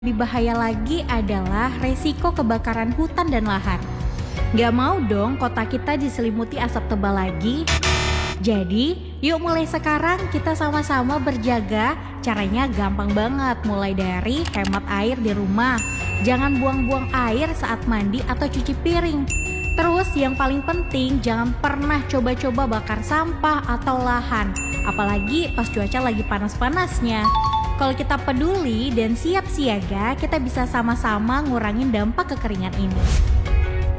Lebih bahaya lagi adalah resiko kebakaran hutan dan lahan. Gak mau dong kota kita diselimuti asap tebal lagi. Jadi, yuk mulai sekarang kita sama-sama berjaga. Caranya gampang banget, mulai dari hemat air di rumah. Jangan buang-buang air saat mandi atau cuci piring. Terus yang paling penting, jangan pernah coba-coba bakar sampah atau lahan. Apalagi pas cuaca lagi panas-panasnya. Kalau kita peduli dan siap siaga, kita bisa sama-sama ngurangin dampak kekeringan ini.